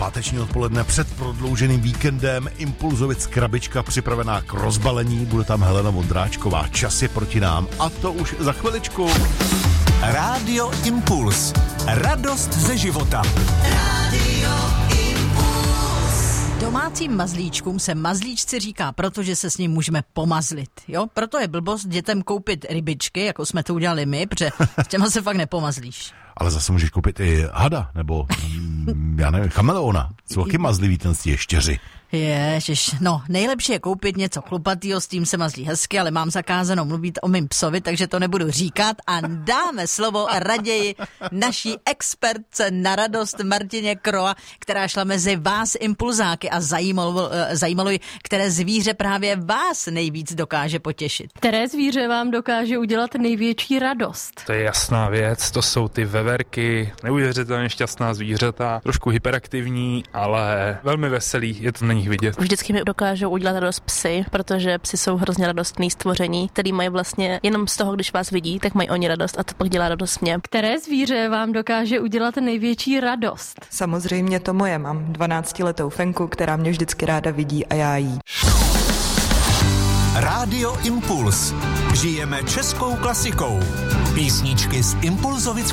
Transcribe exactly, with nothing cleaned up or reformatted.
Páteční odpoledne před prodlouženým víkendem. Impulzovic krabička připravená k rozbalení. Bude tam Helena Vondráčková. Čas je proti nám. A to už za chviličku. Rádio Impuls. Radost ze života. Rádio Impuls. Domácím mazlíčkům se mazlíčci říká, protože se s ním můžeme pomazlit. Jo? Proto je blbost dětem koupit rybičky, jako jsme to udělali my, protože s těma se fakt nepomazlíš. Ale zase můžeš koupit i hada, nebo já nevím, chameleona. Jsou taky mazlivý ten ještěři. Ježiš, no nejlepší je koupit něco chlupatýho, s tím se mazlí hezky, ale mám zakázanou mluvit o mým psovi, takže to nebudu říkat a dáme slovo raději naší expertce na radost Martině Kroa, která šla mezi vás impulzáky a zajímalo, zajímalo ji, které zvíře právě vás nejvíc dokáže potěšit. Které zvíře vám dokáže udělat největší radost? To je jasná věc, to jsou ty veverky, neuvěřitelně šťastná zvířata, trošku hyperaktivní, ale velmi veselý, je to na nich vidět. Vždycky mi dokážou udělat radost psy, protože psy jsou hrozně radostný stvoření, který mají vlastně jenom z toho, když vás vidí, tak mají oni radost a to pak dělá radost mě. Které zvíře vám dokáže udělat největší radost? Samozřejmě to moje, mám dvanáctiletou Fenku, která mě vždycky ráda vidí a já jí. Rádio Impuls. Žijeme českou klasikou. Písničky z Impulzovic